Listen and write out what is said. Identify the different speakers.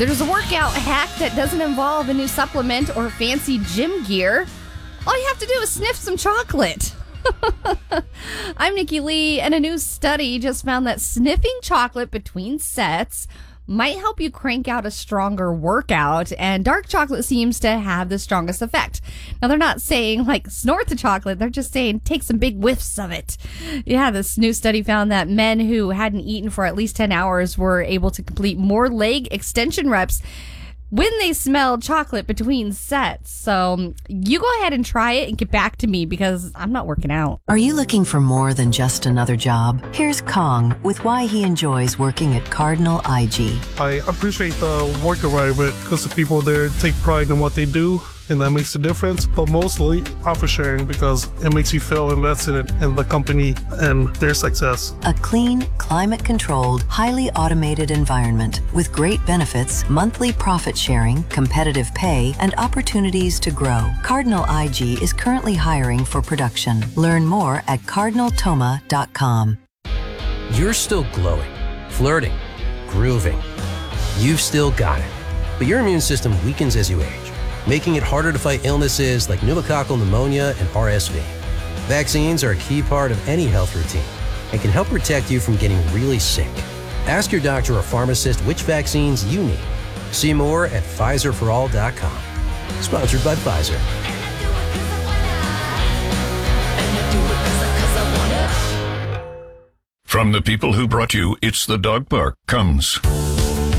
Speaker 1: There's a workout hack that doesn't involve a new supplement or fancy gym gear. All you have to do is sniff some chocolate. I'm Nikki Lee, and a new study just found that sniffing chocolate between sets might help you crank out a stronger workout, and dark chocolate seems to have the strongest effect. Now, they're not saying, snort the chocolate. They're just saying take some big whiffs of it. Yeah, this new study found that men who hadn't eaten for at least 10 hours were able to complete more leg extension reps when they smelled chocolate between sets. So you go ahead and try it and get back to me because I'm not working out.
Speaker 2: Are you looking for more than just another job? Here's Kong with why he enjoys working at Cardinal IG.
Speaker 3: I appreciate the work environment because the people there take pride in what they do, and that makes a difference. But mostly profit sharing because it makes you feel invested in the company and their success.
Speaker 2: A clean, climate-controlled, highly automated environment with great benefits, monthly profit sharing, competitive pay, and opportunities to grow. Cardinal IG is currently hiring for production. Learn more at cardinaltoma.com.
Speaker 4: You're still glowing, flirting, grooving. You've still got it. But your immune system weakens as you age, making it harder to fight illnesses like pneumococcal pneumonia and RSV. Vaccines are a key part of any health routine and can help protect you from getting really sick. Ask your doctor or pharmacist which vaccines you need. See more at PfizerForAll.com. Sponsored by Pfizer.
Speaker 5: From the people who brought you It's the Dog Park comes